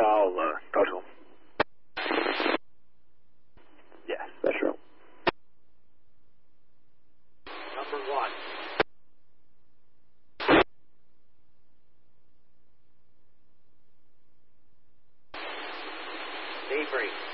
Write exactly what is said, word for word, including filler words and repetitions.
I'll uh, talk to him. Yes, that's true. Number one. Debrief.